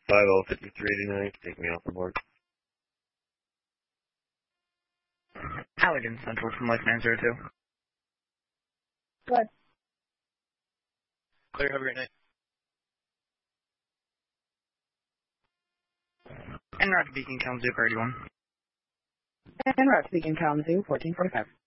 50-5389, take me off the board. Halligan Central from Lifeline 02. Good. Clear, have a great night. En route to Beacon, Kalamazoo, 31. En route to Beacon, Kalamazoo, 1445.